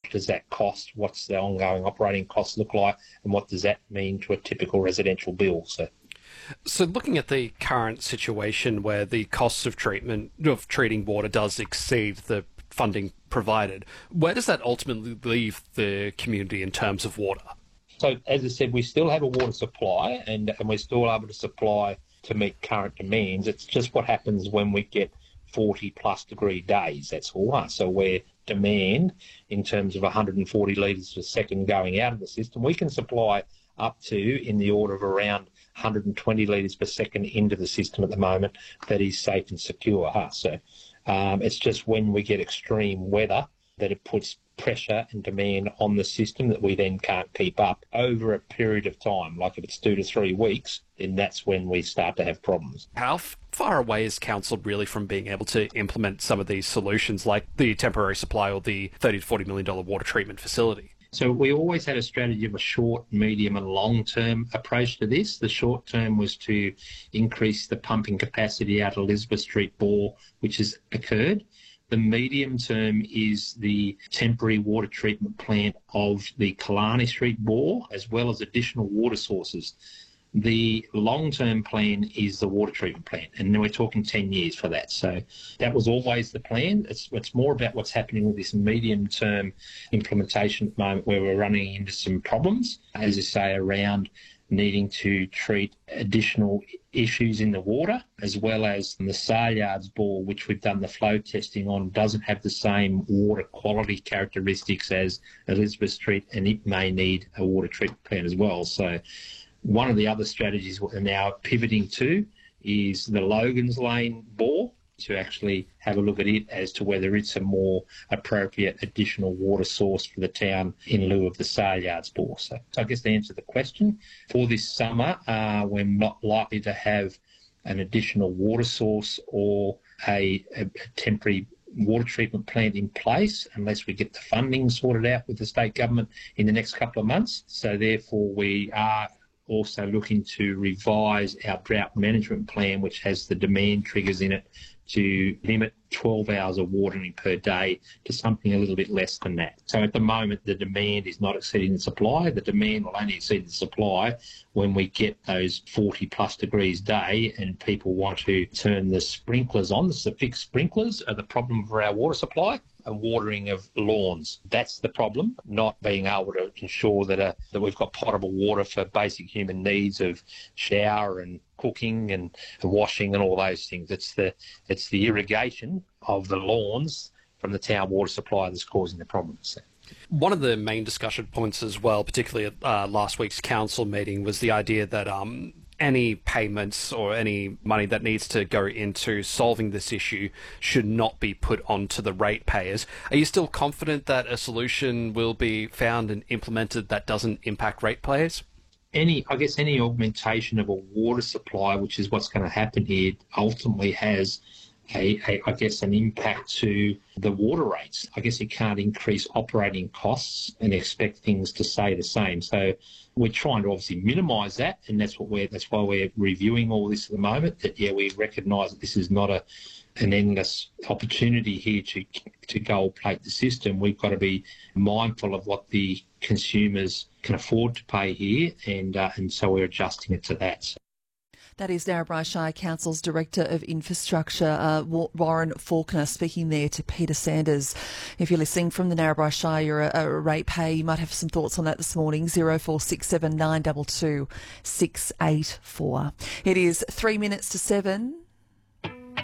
does that cost? What's the ongoing operating costs look like? And what does that mean to a typical residential bill? So looking at the current situation where the cost of treating water does exceed the funding provided, where does that ultimately leave the community in terms of water? So, as I said, we still have a water supply and we're still able to supply to meet current demands. It's just what happens when we get 40-plus degree days, that's all. So where demand, in terms of 140 litres per second going out of the system, we can supply up to in the order of around 120 litres per second into the system at the moment that is safe and secure. So it's just when we get extreme weather that it puts pressure and demand on the system that we then can't keep up over a period of time. Like if it's 2 to 3 weeks, then that's when we start to have problems. How far away is council really from being able to implement some of these solutions like the temporary supply or the $30 to $40 million water treatment facility? So we always had a strategy of a short, medium and long-term approach to this. The short term was to increase the pumping capacity out of Elizabeth Street bore, which has occurred. The medium term is the temporary water treatment plant of the Killarney Street bore, as well as additional water sources. The long-term plan is the water treatment plant, and then we're talking 10 years for that. So that was always the plan. It's more about what's happening with this medium-term implementation at the moment, where we're running into some problems, as I say, around needing to treat additional issues in the water, as well as the Saleyards bore, which we've done the flow testing on, doesn't have the same water quality characteristics as Elizabeth Street, and it may need a water treatment plant as well. So one of the other strategies we're now pivoting to is the Logan's Lane bore, to actually have a look at it as to whether it's a more appropriate additional water source for the town in lieu of the Saleyards bore. So I guess to answer the question, for this summer, we're not likely to have an additional water source or a temporary water treatment plant in place unless we get the funding sorted out with the state government in the next couple of months. So therefore we are also looking to revise our drought management plan, which has the demand triggers in it, to limit 12 hours of watering per day to something a little bit less than that. So at the moment, the demand is not exceeding the supply. The demand will only exceed the supply when we get those 40-plus degrees day and people want to turn the sprinklers on. The fixed sprinklers are the problem for our water supply and watering of lawns. That's the problem, not being able to ensure that we've got potable water for basic human needs of shower and cooking and washing and all those things. It's the irrigation of the lawns from the town water supply that's causing the problems. One of the main discussion points as well, particularly at last week's council meeting, was the idea that any payments or any money that needs to go into solving this issue should not be put onto the ratepayers. Are you still confident that a solution will be found and implemented that doesn't impact ratepayers? Any augmentation of a water supply, which is what's going to happen here, ultimately has an impact to the water rates. I guess you can't increase operating costs and expect things to stay the same. So we're trying to obviously minimise that, and that's why we're reviewing all this at the moment. That we recognise that this is not an endless opportunity here to gold plate the system. We've got to be mindful of what the consumers can afford to pay here, and so we're adjusting it to that. That is Narrabri Shire Council's Director of Infrastructure, Warren Faulkner, speaking there to Peter Sanders. If you're listening from the Narrabri Shire, you're a ratepayer, you might have some thoughts on that this morning. 0467 922 684. It is 3 minutes to 7.